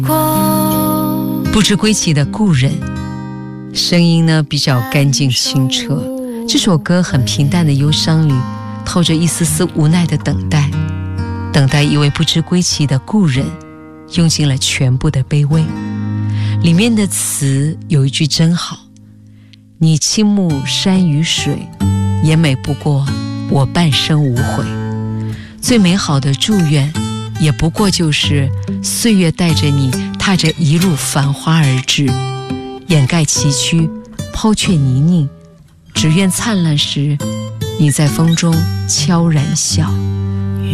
不知归期的故人，声音呢比较干净清澈。这首歌很平淡的忧伤里透着一丝丝无奈的等待，等待一位不知归期的故人，用尽了全部的卑微。里面的词有一句真好，你倾慕山与水，也美不过我半生无悔。最美好的祝愿，也不过就是岁月带着你踏着一路繁花而至，掩盖崎岖，抛却泥泞，只愿灿烂时你在风中悄然笑。